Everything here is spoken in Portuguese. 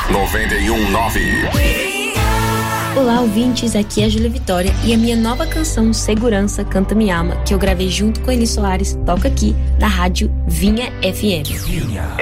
91.9. Olá, ouvintes, aqui é a Júlia Vitória e a minha nova canção Segurança Canta Me Ama, que eu gravei junto com Eli Soares, toca aqui na rádio Vinha FM.